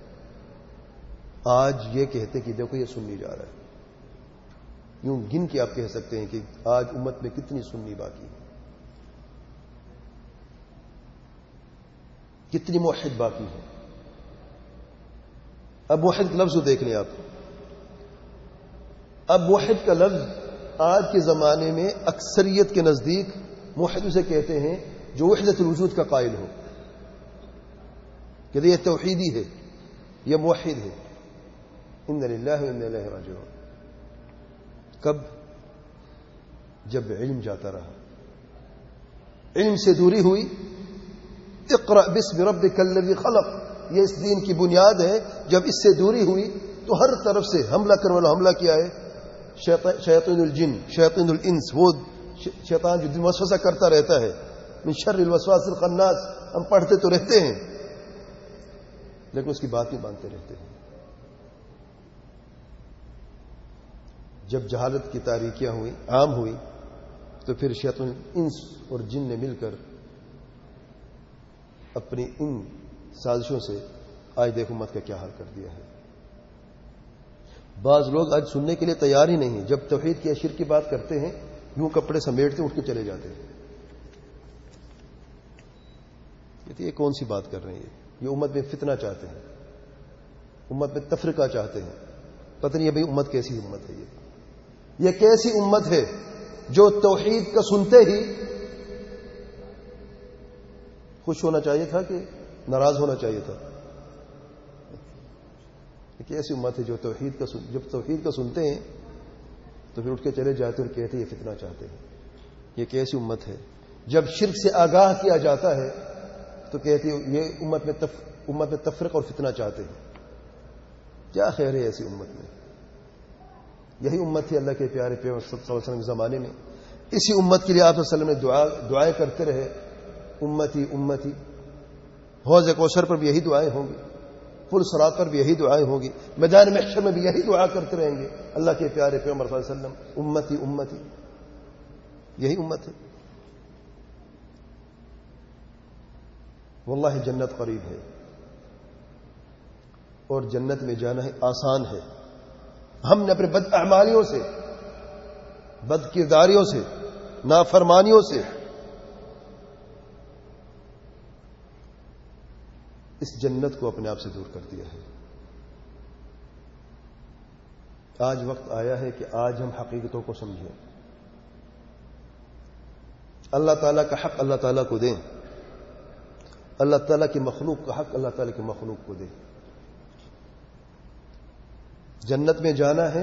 آج یہ کہتے کہ دیکھو یہ سنی جا رہا ہے. یوں گن کے آپ کہہ سکتے ہیں کہ آج امت میں کتنی سنی باقی ہے، کتنی موحد باقی ہے. اب موحد لفظ کو دیکھ لیں آپ. اب موحد کا لفظ آج کے زمانے میں اکثریت کے نزدیک موحد اسے کہتے ہیں جو وحدت الوجود کا قائل ہو، کہ یہ توحیدی ہے، یہ موحد ہے. ان للہ و انا الیہ راجعون. کب؟ جب علم جاتا رہا، علم سے دوری ہوئی. اقرأ باسم ربک الذی خلق، یہ اس دین کی بنیاد ہے. جب اس سے دوری ہوئی تو ہر طرف سے حملہ کرنے والا حملہ کیا ہے؟ شیاطین الجن، شیاطین الانس، وہ شیطان جو وسوسہ کرتا رہتا ہے. من شر الوسواس الخناس، ہم پڑھتے تو رہتے ہیں لیکن اس کی بات نہیں مانتے رہتے ہیں. جب جہالت کی تاریکیاں ہوئی، عام ہوئی، تو پھر شیطان الانس اور جن نے مل کر اپنی ان سازشوں سے آج دیکھو امت کا کیا حال کر دیا ہے. بعض لوگ آج سننے کے لیے تیار ہی نہیں. جب توحید کی شرک کی بات کرتے ہیں یوں کپڑے سمیٹتے اٹھ کے چلے جاتے ہیں. یہ کون سی بات کر رہے ہیں؟ یہ امت میں فتنہ چاہتے ہیں، امت میں تفرقہ چاہتے ہیں. پتہ نہیں بھائی امت کیسی امت ہے. یہ یہ کیسی امت ہے جو توحید کا سنتے ہی خوش ہونا چاہیے تھا کہ ناراض ہونا چاہیے تھا؟ ایک ایسی امت ہے جو توحید کا سن... جب توحید کا سنتے ہیں تو پھر اٹھ کے چلے جاتے اور کہتے ہیں یہ فتنہ چاہتے ہیں. یہ کیسی امت ہے؟ جب شرک سے آگاہ کیا جاتا ہے تو کہتے ہیں یہ امت میں تف... امت میں تفرق اور فتنہ چاہتے ہیں. کیا خیر ہے ایسی امت میں؟ یہی امت تھی اللہ کے پیارے پیغمبر صلی اللہ علیہ وسلم کے زمانے میں. اسی امت کے لیے آپ صلی اللہ علیہ وسلم نے دعا دعائیں کرتے رہے، امتی امتی. حوض کوثر پر بھی یہی دعائیں ہوں گی، پل صراط پر بھی یہی دعائیں ہوں گی، میدان محشر میں بھی یہی دعا کرتے رہیں گے اللہ کے پیارے پیغمبر صلی اللہ علیہ وسلم، امتی امتی. یہی امت ہے. واللہ جنت قریب ہے، اور جنت میں جانا ہے آسان ہے. ہم نے اپنے بد اعمالیوں سے، بد کرداریوں سے، نافرمانیوں سے اس جنت کو اپنے آپ سے دور کر دیا ہے. آج وقت آیا ہے کہ آج ہم حقیقتوں کو سمجھیں. اللہ تعالیٰ کا حق اللہ تعالیٰ کو دیں، اللہ تعالیٰ کی مخلوق کا حق اللہ تعالیٰ کی مخلوق کو دیں. جنت میں جانا ہے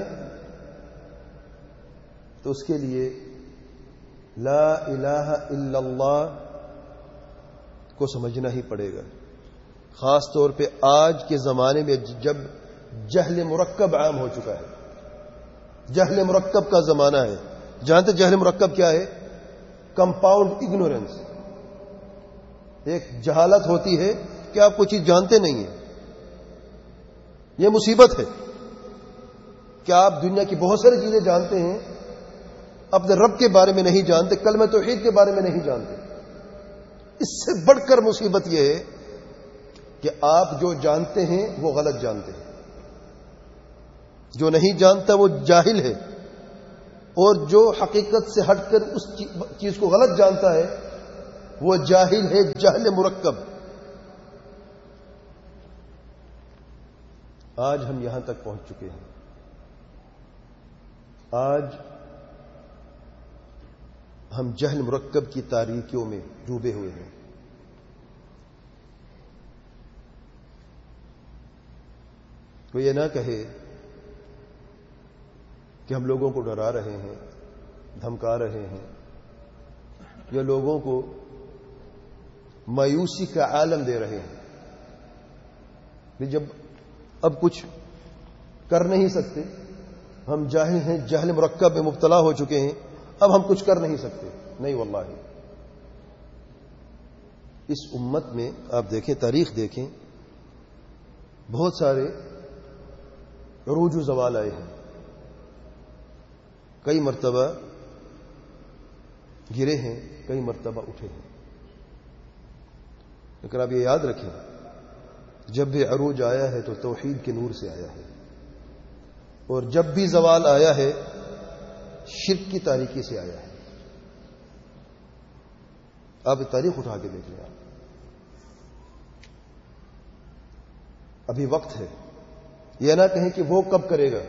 تو اس کے لیے لا الہ الا اللہ کو سمجھنا ہی پڑے گا. خاص طور پہ آج کے زمانے میں جب جہل مرکب عام ہو چکا ہے. جہل مرکب کا زمانہ ہے. جانتے جہل مرکب کیا ہے؟ Compound ignorance. ایک جہالت ہوتی ہے کہ آپ کوئی چیز جانتے نہیں ہیں. یہ مصیبت ہے کہ آپ دنیا کی بہت ساری چیزیں جانتے ہیں، اپنے رب کے بارے میں نہیں جانتے، کلمہ توحید کے بارے میں نہیں جانتے. اس سے بڑھ کر مصیبت یہ ہے کہ آپ جو جانتے ہیں وہ غلط جانتے ہیں. جو نہیں جانتا وہ جاہل ہے، اور جو حقیقت سے ہٹ کر اس چیز کو غلط جانتا ہے وہ جاہل ہے جہل مرکب. آج ہم یہاں تک پہنچ چکے ہیں. آج ہم جہل مرکب کی تاریکیوں میں ڈوبے ہوئے ہیں. کوئی یہ نہ کہے کہ ہم لوگوں کو ڈرا رہے ہیں، دھمکا رہے ہیں، یا لوگوں کو مایوسی کا عالم دے رہے ہیں کہ جب اب کچھ کر نہیں سکتے، ہم جاہل ہیں، جہل مرکب میں مبتلا ہو چکے ہیں، اب ہم کچھ کر نہیں سکتے. نہیں واللہ، اس امت میں آپ دیکھیں، تاریخ دیکھیں، بہت سارے عروج و زوال آئے ہیں. کئی مرتبہ گرے ہیں، کئی مرتبہ اٹھے ہیں. لیکن آپ یہ یاد رکھیں، جب بھی عروج آیا ہے تو توحید کے نور سے آیا ہے، اور جب بھی زوال آیا ہے شرک کی تاریکی سے آیا ہے. آپ تاریخ اٹھا کے دیکھ لیں. آپ ابھی وقت ہے. یہ نہ کہیں کہ وہ کب کرے گا.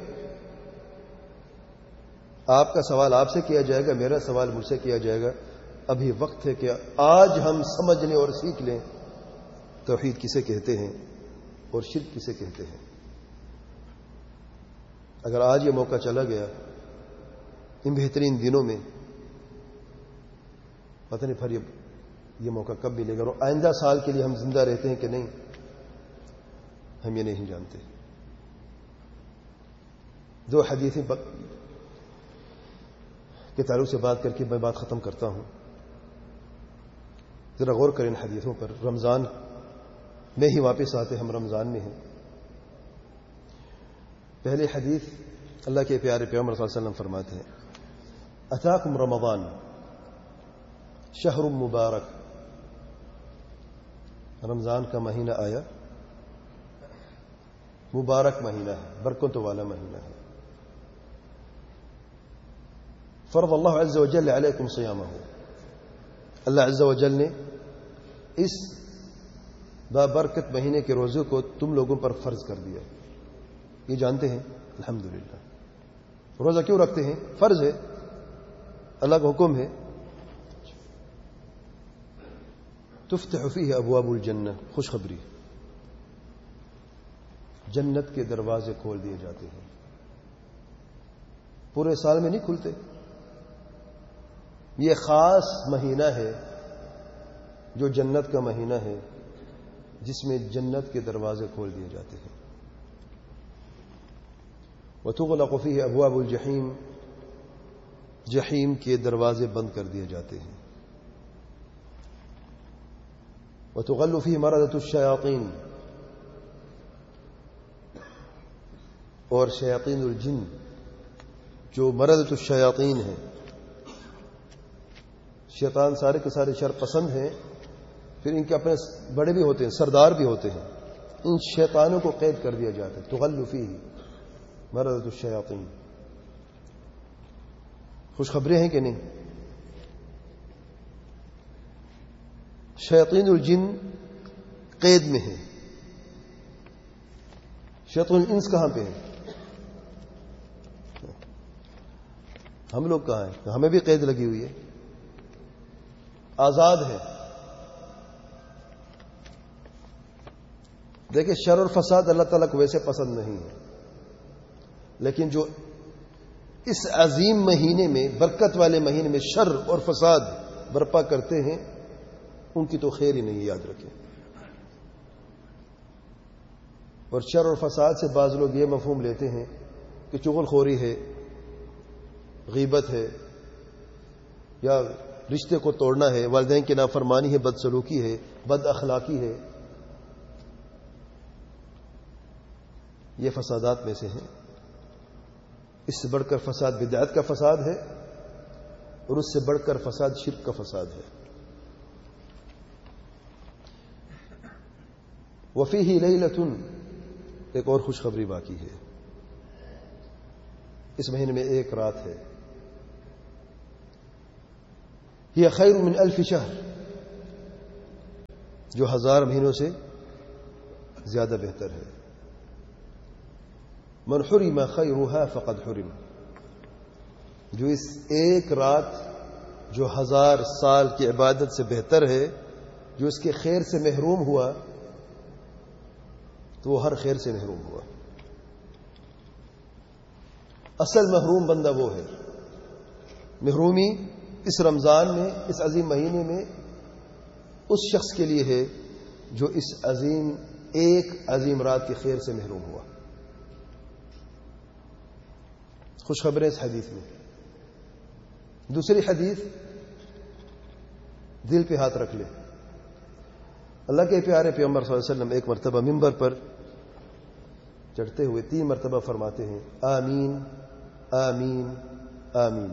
آپ کا سوال آپ سے کیا جائے گا، میرا سوال مجھ سے کیا جائے گا. ابھی وقت ہے کہ آج ہم سمجھ لیں اور سیکھ لیں توحید کسے کہتے ہیں اور شرک کسے کہتے ہیں. اگر آج یہ موقع چلا گیا ان بہترین دنوں میں، پتہ نہیں پھر یہ موقع کب ملے گا، اور آئندہ سال کے لیے ہم زندہ رہتے ہیں کہ نہیں، ہم یہ نہیں جانتے. دو حدیثیں کے تعلق سے بات کر کے میں بات ختم کرتا ہوں. ذرا غور کریں ان حدیثوں پر. رمضان میں ہی واپس آتے، ہم رمضان میں ہیں. پہلے حدیث اللہ کے پیارے پیغمبر صلی اللہ علیہ وسلم فرماتے ہیں: اتاکم رمضان شہر مبارک. رمضان کا مہینہ آیا، مبارک مہینہ ہے، برکتوں والا مہینہ ہے. فرض اللہ عز وجل علیکم صیامہ. اللہ عز وجل نے اس بابرکت مہینے کے روزے کو تم لوگوں پر فرض کر دیا. یہ جانتے ہیں الحمدللہ. روزہ کیوں رکھتے ہیں؟ فرض ہے، اللہ کا حکم ہے. تفتح فیہ ابواب الجنہ. خوشخبری، جنت کے دروازے کھول دیے جاتے ہیں. پورے سال میں نہیں کھلتے. یہ خاص مہینہ ہے جو جنت کا مہینہ ہے، جس میں جنت کے دروازے کھول دیے جاتے ہیں. وتغلق فیہ ابواب الجحیم. جحیم کے دروازے بند کر دیے جاتے ہیں. وتغل فیہ مردۃ الشیاطین. اور شیاطین الجن جو مردۃ الشیاطین ہیں، شیطان سارے کے سارے شر پسند ہیں، پھر ان کے اپنے بڑے بھی ہوتے ہیں، سردار بھی ہوتے ہیں. ان شیطانوں کو قید کر دیا جاتا ہے. تغل فیہ مردۃ الشیاطین. خوشخبری ہیں کہ نہیں؟ شیاطین الجن قید میں ہیں. شیاطین الانس کہاں پہ ہیں؟ ہم لوگ کہاں ہیں؟ ہمیں بھی قید لگی ہوئی ہے، آزاد ہے. دیکھیں، شر اور فساد اللہ تعالیٰ کو ویسے پسند نہیں ہے، لیکن جو اس عظیم مہینے میں، برکت والے مہینے میں شر اور فساد برپا کرتے ہیں، ان کی تو خیر ہی نہیں. یاد رکھیں. اور شر اور فساد سے بعض لوگ یہ مفہوم لیتے ہیں کہ چغل خوری ہے، غیبت ہے، یا رشتے کو توڑنا ہے، والدین کی نافرمانی ہے، بدسلوکی ہے، بد اخلاقی ہے. یہ فسادات میں سے ہیں. اس سے بڑھ کر فساد بدعت کا فساد ہے، اور اس سے بڑھ کر فساد شرک کا فساد ہے. وفیہ لیلۃ. ایک اور خوشخبری باقی ہے. اس مہینے میں ایک رات ہے. یہ خیر من الف شہر. جو ہزار مہینوں سے زیادہ بہتر ہے. من حرم خیرها فقد حرم. جو اس ایک رات جو ہزار سال کی عبادت سے بہتر ہے، جو اس کے خیر سے محروم ہوا تو وہ ہر خیر سے محروم ہوا. اصل محروم بندہ وہ ہے. محرومی اس رمضان میں، اس عظیم مہینے میں اس شخص کے لیے ہے جو اس عظیم ایک عظیم رات کی خیر سے محروم ہوا. خوشخبری اس حدیث میں. دوسری حدیث دل پہ ہاتھ رکھ لے. اللہ کے پیارے پیغمبر صلی اللہ علیہ وسلم ایک مرتبہ منبر پر چڑھتے ہوئے تین مرتبہ فرماتے ہیں آمین آمین آمین.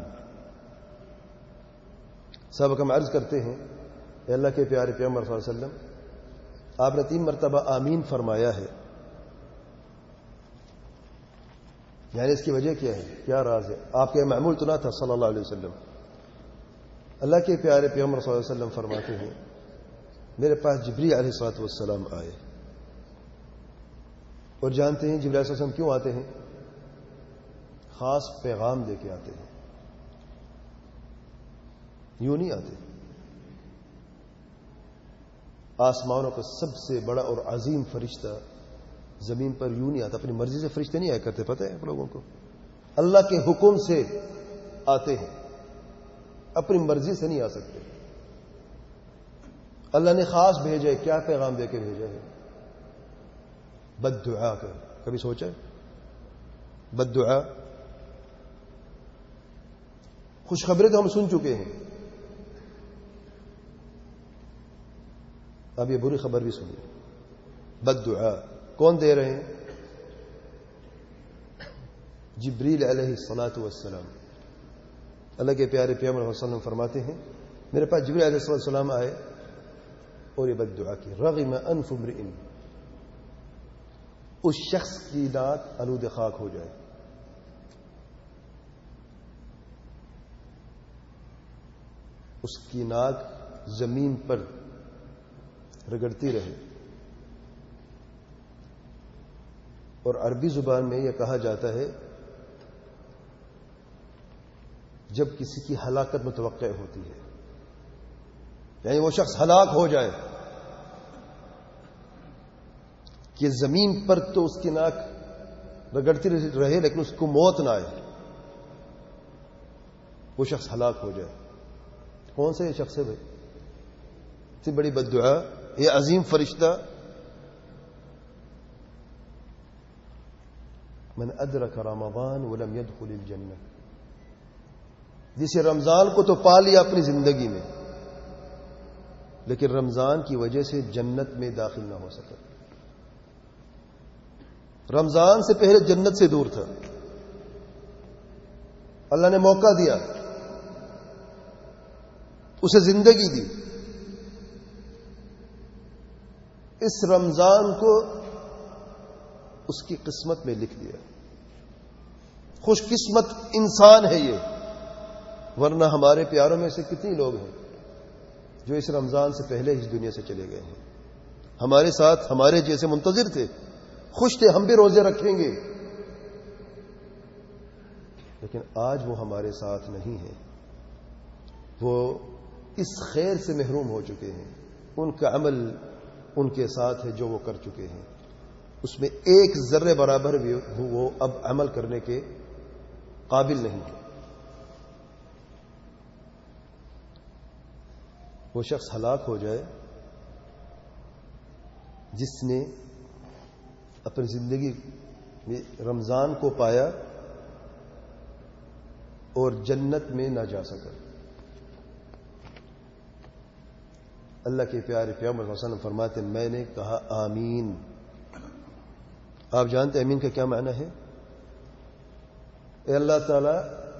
صحابہ ہم عرض کرتے ہیں اے اللہ کے پیارے پیغمبر صلی اللہ علیہ وسلم، آپ نے تین مرتبہ آمین فرمایا ہے، یعنی اس کی وجہ کیا ہے، کیا راز ہے؟ آپ کے معمول تو نہ تھا صلی اللہ علیہ وسلم. اللہ کے پیارے پیغمبر صلی اللہ علیہ وسلم فرماتے ہیں میرے پاس جبریل علیہ الصلوۃ والسلام آئے. اور جانتے ہیں جبریل علیہ السلام کیوں آتے ہیں؟ خاص پیغام دے کے آتے ہیں، یوں نہیں آتے. آسمانوں کا سب سے بڑا اور عظیم فرشتہ زمین پر یوں نہیں آتا. اپنی مرضی سے فرشتے نہیں آیا کرتے، پتہ ہے آپ لوگوں کو. اللہ کے حکم سے آتے ہیں، اپنی مرضی سے نہیں آ سکتے. اللہ نے خاص بھیجے. کیا پیغام دے کے بھیجا ہے؟ بد دعا کر. کبھی سوچا بد دعا؟ خوشخبری تو ہم سن چکے ہیں، اب یہ بری خبر بھی سنیے. بد دعا کون دے رہے ہیں؟ جبریل علیہ الصلاۃ والسلام. اللہ کے پیارے پیغمبر صلی اللہ علیہ وسلم فرماتے ہیں میرے پاس جبریل علیہ السلام آئے اور یہ بد دعا کی. رغم انف امرئ، اس شخص کی ناک آلود خاک ہو جائے. اس کی ناک زمین پر رگڑتی رہے. اور عربی زبان میں یہ کہا جاتا ہے جب کسی کی ہلاکت متوقع ہوتی ہے، یعنی وہ شخص ہلاک ہو جائے کہ زمین پر تو اس کی ناک رگڑتی رہے لیکن اس کو موت نہ آئے، وہ شخص ہلاک ہو جائے. کون سا یہ شخص ہے بھائی؟ اتنی بڑی بد دعا. یہ عظیم فرشتہ من ادرک رمضان ولم يدخل الجنہ، جسے رمضان کو تو پا لیا اپنی زندگی میں لیکن رمضان کی وجہ سے جنت میں داخل نہ ہو سکا. رمضان سے پہلے جنت سے دور تھا. اللہ نے موقع دیا، اسے زندگی دی. اس رمضان کو اس کی قسمت میں لکھ دیا. خوش قسمت انسان ہے یہ. ورنہ ہمارے پیاروں میں سے کتنی لوگ ہیں جو اس رمضان سے پہلے اس دنیا سے چلے گئے ہیں. ہمارے ساتھ ہمارے جیسے منتظر تھے، خوش تھے ہم بھی روزے رکھیں گے، لیکن آج وہ ہمارے ساتھ نہیں ہیں. وہ اس خیر سے محروم ہو چکے ہیں. ان کا عمل ان کے ساتھ ہے جو وہ کر چکے ہیں، اس میں ایک ذرے برابر بھی وہ اب عمل کرنے کے قابل نہیں ہے. وہ شخص ہلاک ہو جائے جس نے اپنی زندگی میں رمضان کو پایا اور جنت میں نہ جا سکا. اللہ کے پیارے پیغمبر صلی اللہ علیہ وسلم فرماتے ہیں میں نے کہا آمین. آپ جانتے ہیں آمین کا کیا معنی ہے؟ اے اللہ تعالی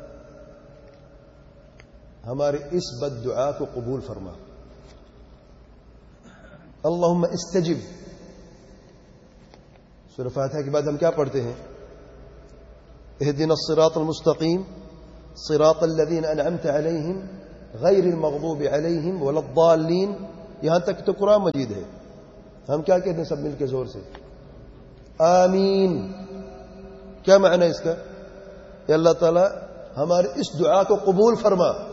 ہماری اس بد دعا کو قبول فرما. اللہم استجب. سورہ فاتحہ کے بعد ہم کیا پڑھتے ہیں؟ اہدنا الصراط المستقیم صراط الذین انعمت علیہم غیر المغضوب علیہم ولا الضالین یہاں تک تو قرآن مجید ہے. ہم کیا کہتے ہیں سب مل کے زور سے؟ آمین. کیا معنی اس کا؟ کہ اللہ تعالیٰ ہمارے اس دعا کو قبول فرما.